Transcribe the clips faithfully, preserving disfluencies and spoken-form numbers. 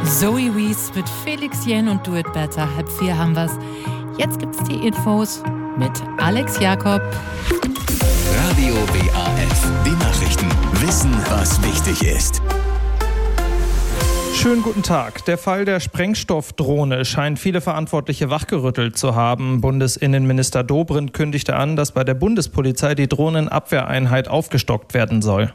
Zoe Wees mit Felix Jen und Do It Better. Halb vier haben wir's. Jetzt gibt's die Infos mit Alex Jakob. Radio W A F, die Nachrichten. Wissen, was wichtig ist. Schönen guten Tag. Der Fall der Sprengstoffdrohne scheint viele Verantwortliche wachgerüttelt zu haben. Bundesinnenminister Dobrindt kündigte an, dass bei der Bundespolizei die Drohnenabwehreinheit aufgestockt werden soll.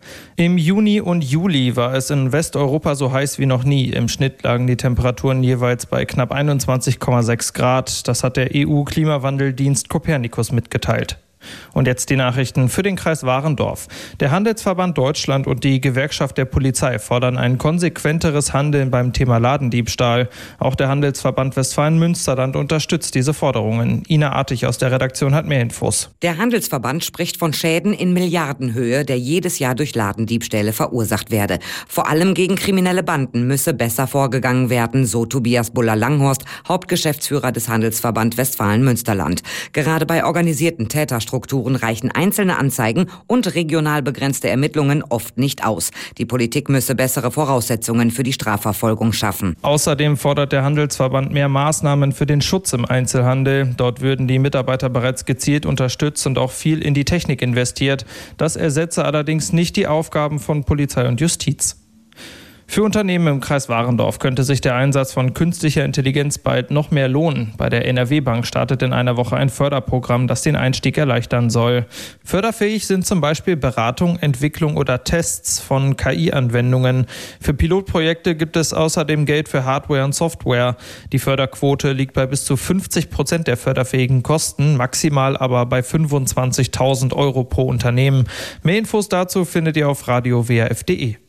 Im Juni und Juli war es in Westeuropa so heiß wie noch nie. Im Schnitt lagen die Temperaturen jeweils bei knapp einundzwanzig Komma sechs Grad. Das hat der E U-Klimawandeldienst Copernicus mitgeteilt. Und jetzt die Nachrichten für den Kreis Warendorf. Der Handelsverband Deutschland und die Gewerkschaft der Polizei fordern ein konsequenteres Handeln beim Thema Ladendiebstahl. Auch der Handelsverband Westfalen-Münsterland unterstützt diese Forderungen. Ina Artig aus der Redaktion hat mehr Infos. Der Handelsverband spricht von Schäden in Milliardenhöhe, der jedes Jahr durch Ladendiebstähle verursacht werde. Vor allem gegen kriminelle Banden müsse besser vorgegangen werden, so Tobias Buller-Langhorst, Hauptgeschäftsführer des Handelsverband Westfalen-Münsterland. Gerade bei organisierten Täterstrukturen reichen einzelne Anzeigen und regional begrenzte Ermittlungen oft nicht aus. Die Politik müsse bessere Voraussetzungen für die Strafverfolgung schaffen. Außerdem fordert der Handelsverband mehr Maßnahmen für den Schutz im Einzelhandel. Dort würden die Mitarbeiter bereits gezielt unterstützt und auch viel in die Technik investiert. Das ersetze allerdings nicht die Aufgaben von Polizei und Justiz. Für Unternehmen im Kreis Warendorf könnte sich der Einsatz von künstlicher Intelligenz bald noch mehr lohnen. Bei der N R W-Bank startet in einer Woche ein Förderprogramm, das den Einstieg erleichtern soll. Förderfähig sind zum Beispiel Beratung, Entwicklung oder Tests von K I-Anwendungen. Für Pilotprojekte gibt es außerdem Geld für Hardware und Software. Die Förderquote liegt bei bis zu fünfzig Prozent der förderfähigen Kosten, maximal aber bei fünfundzwanzigtausend Euro pro Unternehmen. Mehr Infos dazu findet ihr auf radio w a f punkt d e.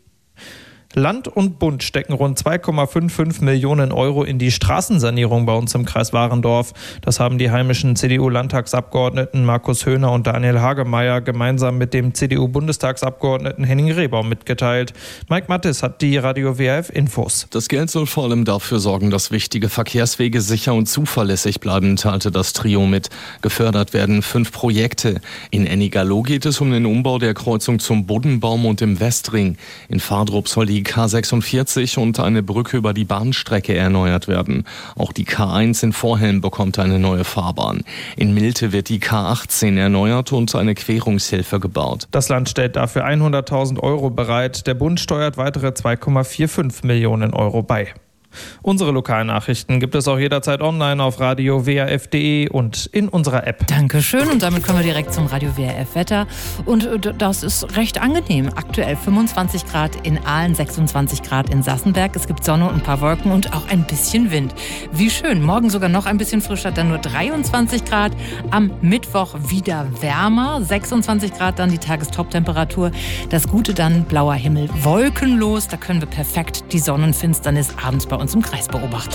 Land und Bund stecken rund zwei Komma fünfundfünfzig Millionen Euro in die Straßensanierung bei uns im Kreis Warendorf. Das haben die heimischen C D U-Landtagsabgeordneten Markus Höhner und Daniel Hagemeyer gemeinsam mit dem C D U-Bundestagsabgeordneten Henning Rehbaum mitgeteilt. Mike Mattis hat die Radio W A F-Infos. Das Geld soll vor allem dafür sorgen, dass wichtige Verkehrswege sicher und zuverlässig bleiben, teilte das Trio mit. Gefördert werden fünf Projekte. In Ennigerloh geht es um den Umbau der Kreuzung zum Buddenbaum und im Westring. In Vardrup soll die K sechsundvierzig und eine Brücke über die Bahnstrecke erneuert werden. Auch die K eins in Vorhelm bekommt eine neue Fahrbahn. In Milte wird die K achtzehn erneuert und eine Querungshilfe gebaut. Das Land stellt dafür hunderttausend Euro bereit. Der Bund steuert weitere zwei Komma fünfundvierzig Millionen Euro bei. Unsere Lokalnachrichten gibt es auch jederzeit online auf radio w a f punkt d e und in unserer App. Dankeschön, und damit kommen wir direkt zum Radio W A F Wetter. Und das ist recht angenehm. Aktuell fünfundzwanzig Grad in Aalen, sechsundzwanzig Grad in Sassenberg. Es gibt Sonne und ein paar Wolken und auch ein bisschen Wind. Wie schön. Morgen sogar noch ein bisschen frischer, dann nur dreiundzwanzig Grad. Am Mittwoch wieder wärmer, sechsundzwanzig Grad dann die Tagestoptemperatur. Das Gute dann, blauer Himmel, wolkenlos. Da können wir perfekt die Sonnenfinsternis abends bei uns im Kreis beobachten.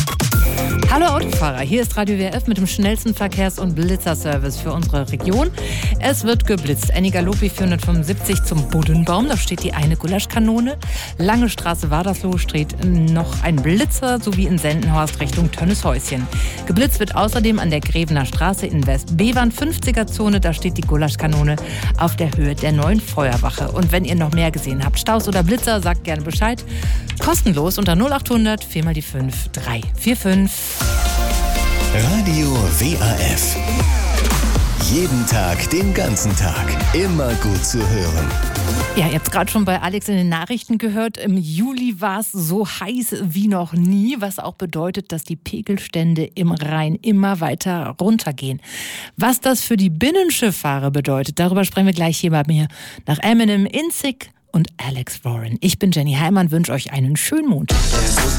Hallo Autofahrer, hier ist Radio W A F mit dem schnellsten Verkehrs- und Blitzerservice für unsere Region. Es wird geblitzt. Ennigerloh vierhundertfünfundsiebzig zum Buddenbaum, da steht die eine Gulaschkanone. Lange Straße Wadersloh steht noch ein Blitzer, sowie in Sendenhorst Richtung Tönnieshäuschen. Geblitzt wird außerdem an der Grevener Straße in West-Bevern, fünfziger Zone, da steht die Gulaschkanone auf der Höhe der neuen Feuerwache. Und wenn ihr noch mehr gesehen habt, Staus oder Blitzer, sagt gerne Bescheid. Kostenlos unter null achthundert vier mal die fünf drei vier fünf. Radio W A F. Jeden Tag, den ganzen Tag. Immer gut zu hören. Ja, ihr habt gerade schon bei Alex in den Nachrichten gehört, im Juli war es so heiß wie noch nie, was auch bedeutet, dass die Pegelstände im Rhein immer weiter runtergehen. Was das für die Binnenschifffahrer bedeutet, darüber sprechen wir gleich hier bei mir nach Eminem, Inzig und Alex Warren. Ich bin Jenny Heimann, wünsche euch einen schönen Montag.